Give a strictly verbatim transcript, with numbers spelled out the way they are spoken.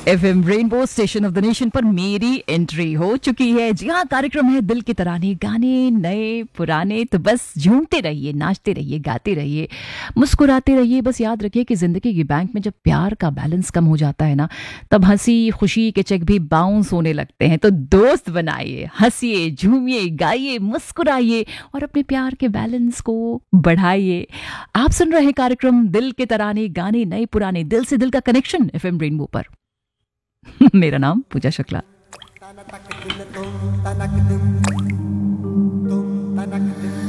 FM rainbow station of the nation पर मेरी entry हो चुकी है। जी हाँ, कार्यक्रम है दिल के तराने, गाने नए पुराने। तो बस झूमते रहिए, नाचते रहिए, गाते रहिए, मुस्कुराते रहिए। बस याद रखिए कि जिंदगी की बैंक में जब प्यार का बैलेंस कम हो जाता है ना, तब हंसी खुशी के चेक भी बाउंस होने लगते हैं। तो दोस्त बनाइए, हंसिए, झूमिए, गाइए, मुस्कुराइए और अपने प्यार के बैलेंस को बढ़ाइए। आप सुन रहे हैं कार्यक्रम दिल के तराने, गाने नए पुराने, दिल से दिल का कनेक्शन एफएम रेनबो पर। मेरा नाम पूजा Shukla. Tanak dum, tanak dum, dum, tanak dum.